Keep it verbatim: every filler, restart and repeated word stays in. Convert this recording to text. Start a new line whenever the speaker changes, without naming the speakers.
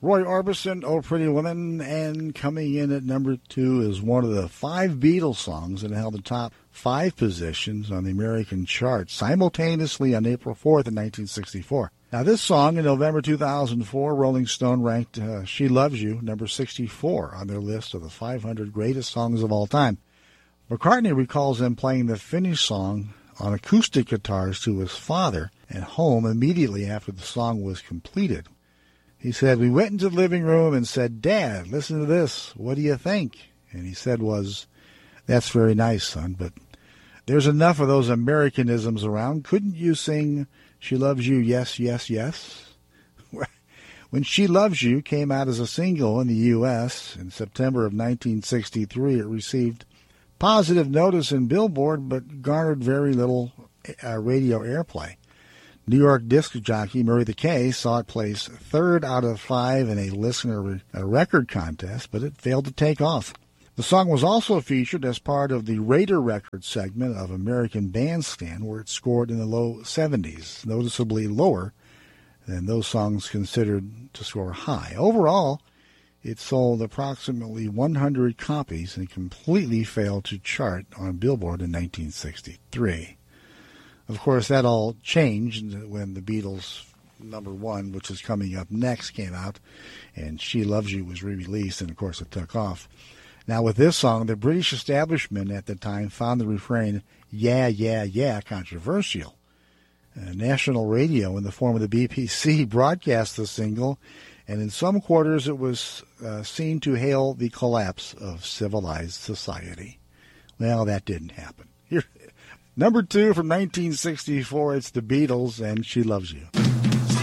Roy Orbison, Oh Pretty Woman, and coming in at number two is one of the five Beatles songs that held the top five positions on the American chart simultaneously on April fourth in nineteen sixty-four. Now, this song in November two thousand four, Rolling Stone ranked uh, She Loves You number sixty-four on their list of the five hundred greatest songs of all time. McCartney recalls them playing the finished song on acoustic guitars to his father at home immediately after the song was completed. He said, "We went into the living room and said, 'Dad, listen to this. What do you think?' And he said was, 'That's very nice, son, but there's enough of those Americanisms around. Couldn't you sing She Loves You, Yes, Yes, Yes?'" When She Loves You came out as a single in the U S in September of nineteen sixty-three, it received positive notice in Billboard but garnered very little uh, radio airplay. New York disc jockey Murray the K saw it place third out of five in a listener re- a record contest, but it failed to take off. The song was also featured as part of the Raider Records segment of American Bandstand, where it scored in the low seventies, noticeably lower than those songs considered to score high. Overall, it sold approximately one hundred copies and completely failed to chart on Billboard in nineteen sixty-three. Of course, that all changed when the Beatles' number one, which is coming up next, came out, and She Loves You was re-released, and of course it took off. Now, with this song, the British establishment at the time found the refrain, "Yeah, yeah, yeah," controversial. Uh, national radio, in the form of the B B C, broadcast the single, and in some quarters it was uh, seen to hail the collapse of civilized society. Well, that didn't happen. Here, number two from nineteen sixty-four, it's the Beatles and She Loves You.